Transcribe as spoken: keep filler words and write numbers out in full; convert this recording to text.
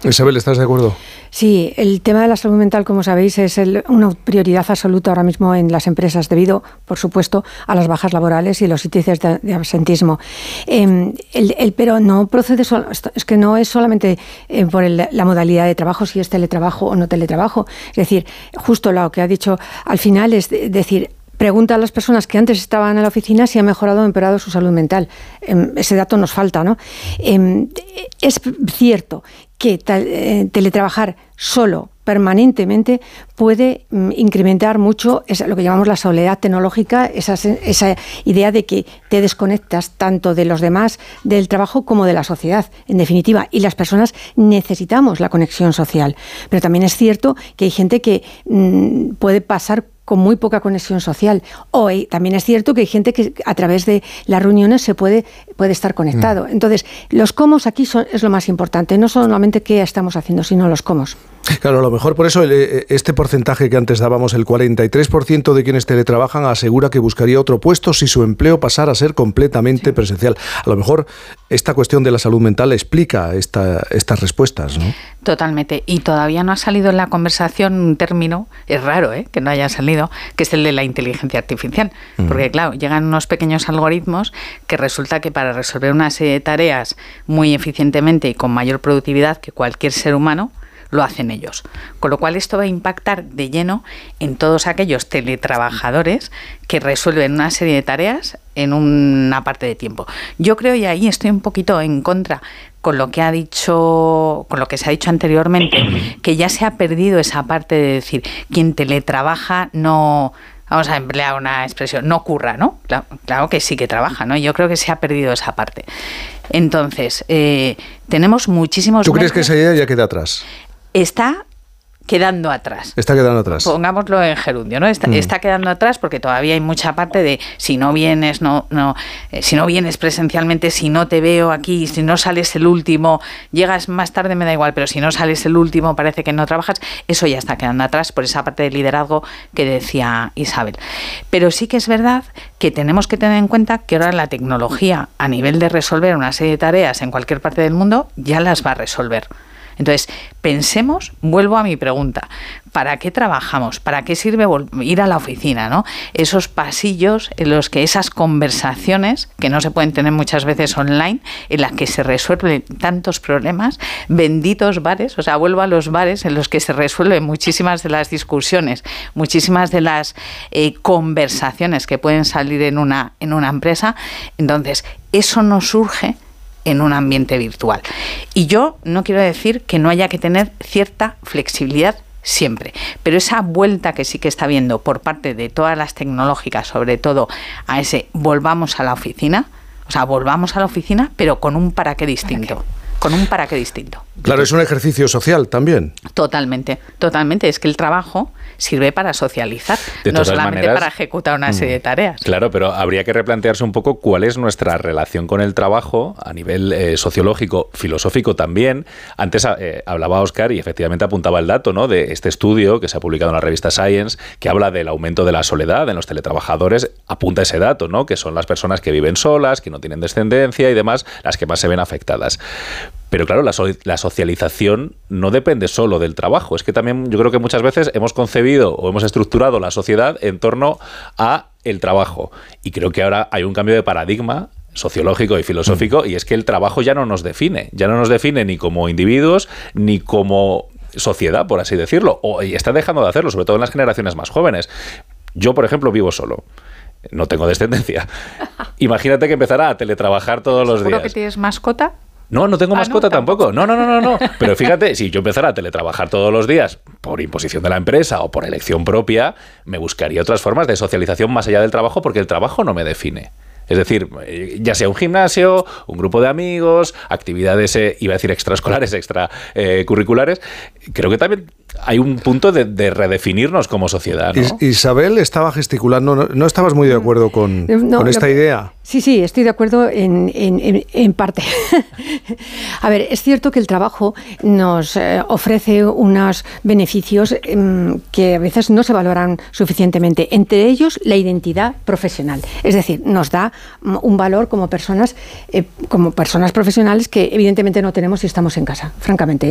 Isabel, ¿estás de acuerdo? Sí, el tema de la salud mental, como sabéis, es el, una prioridad absoluta ahora mismo en las empresas debido, por supuesto, a las bajas laborales y los índices de, de absentismo. Eh, el, el, pero no procede, solo, es que no es solamente eh, por el, la modalidad de trabajo, si es teletrabajo o no teletrabajo. Es decir, justo lo que ha dicho al final es de, decir, pregunta a las personas que antes estaban en la oficina si ha mejorado o empeorado su salud mental. Eh, ese dato nos falta, ¿no? Eh, es cierto que tal, eh, teletrabajar solo, permanentemente, puede mm, incrementar mucho esa, lo que llamamos la soledad tecnológica, esa, esa idea de que te desconectas tanto de los demás, del trabajo, como de la sociedad, en definitiva. Y las personas necesitamos la conexión social. Pero también es cierto que hay gente que mm, puede pasar con muy poca conexión social. O hay, también es cierto que hay gente que a través de las reuniones se puede, puede estar conectado. Entonces, los cómo aquí son, es lo más importante, no solamente qué estamos haciendo, sino los cómo. Claro, a lo mejor por eso el, este porcentaje que antes dábamos, el cuarenta y tres por ciento de quienes teletrabajan asegura que buscaría otro puesto si su empleo pasara a ser completamente sí. presencial. A lo mejor esta cuestión de la salud mental explica esta, estas respuestas, ¿no? Totalmente. Y todavía no ha salido en la conversación un término, es raro ¿eh? que no haya salido, que es el de la inteligencia artificial. Uh-huh. Porque claro, llegan unos pequeños algoritmos que resulta que para resolver una serie de tareas muy eficientemente y con mayor productividad que cualquier ser humano, lo hacen ellos. Con lo cual esto va a impactar de lleno en todos aquellos teletrabajadores que resuelven una serie de tareas en una parte de tiempo. Yo creo, y ahí estoy un poquito en contra con lo que ha dicho, con lo que se ha dicho anteriormente, que ya se ha perdido esa parte de decir, quien teletrabaja no... Vamos a emplear una expresión, no curra, ¿no? Claro, claro que sí que trabaja, ¿no? Yo creo que se ha perdido esa parte. Entonces, eh, tenemos muchísimos... ¿Tú crees que esa idea ya queda atrás? Está quedando atrás. Está quedando atrás. Pongámoslo en gerundio, ¿no? Está, mm. está quedando atrás porque todavía hay mucha parte de si no vienes, no, no, eh, si no vienes presencialmente, si no te veo aquí, si no sales el último, llegas más tarde me da igual, pero si no sales el último parece que no trabajas, eso ya está quedando atrás por esa parte de liderazgo que decía Isabel. Pero sí que es verdad que tenemos que tener en cuenta que ahora la tecnología a nivel de resolver una serie de tareas en cualquier parte del mundo ya las va a resolver. Entonces, pensemos, vuelvo a mi pregunta, ¿para qué trabajamos? ¿Para qué sirve ir a la oficina, ¿no? Esos pasillos en los que esas conversaciones, que no se pueden tener muchas veces online, en las que se resuelven tantos problemas, benditos bares, o sea, vuelvo a los bares en los que se resuelven muchísimas de las discusiones, muchísimas de las eh, conversaciones que pueden salir en una, en una empresa. Entonces, eso no surge en un ambiente virtual. Y yo no quiero decir que no haya que tener cierta flexibilidad siempre, pero esa vuelta que sí que está habiendo por parte de todas las tecnológicas, sobre todo a ese volvamos a la oficina, o sea, volvamos a la oficina, pero con un para qué distinto. ¿Para qué? Con un para qué distinto. Claro, es un ejercicio social también. Totalmente, totalmente. Es que el trabajo sirve para socializar, de no solamente maneras, para ejecutar una serie de tareas. Claro, pero habría que replantearse un poco cuál es nuestra relación con el trabajo a nivel eh, sociológico, filosófico también. Antes eh, hablaba Óscar y efectivamente apuntaba el dato, ¿no?, de este estudio que se ha publicado en la revista Science, que habla del aumento de la soledad en los teletrabajadores. Apunta ese dato, ¿no?, que son las personas que viven solas, que no tienen descendencia y demás, las que más se ven afectadas. Pero claro, la, so- la socialización no depende solo del trabajo. Es que también yo creo que muchas veces hemos concebido o hemos estructurado la sociedad en torno a el trabajo. Y creo que ahora hay un cambio de paradigma sociológico y filosófico, mm. y es que el trabajo ya no nos define. Ya no nos define ni como individuos ni como sociedad, por así decirlo. O, y está dejando de hacerlo, sobre todo en las generaciones más jóvenes. Yo, por ejemplo, vivo solo. No tengo descendencia. Imagínate que empezará a teletrabajar todos los días. ¿Seguro que tienes mascota? No, no tengo ah, mascota no, tampoco. No, no, no, no, no. Pero fíjate, si yo empezara a teletrabajar todos los días por imposición de la empresa o por elección propia, me buscaría otras formas de socialización más allá del trabajo, porque el trabajo no me define. Es decir, ya sea un gimnasio, un grupo de amigos, actividades, eh, iba a decir extraescolares, extracurriculares, eh, creo que también hay un punto de, de redefinirnos como sociedad, ¿no? Isabel estaba gesticulando, ¿no, no estabas muy de acuerdo con, no, con esta lo, idea? Sí, sí, estoy de acuerdo en, en, en, en parte. A ver, es cierto que el trabajo nos eh, ofrece unos beneficios eh, que a veces no se valoran suficientemente, entre ellos la identidad profesional. Es decir, nos da un valor como personas, eh, como personas profesionales que evidentemente no tenemos si estamos en casa, francamente.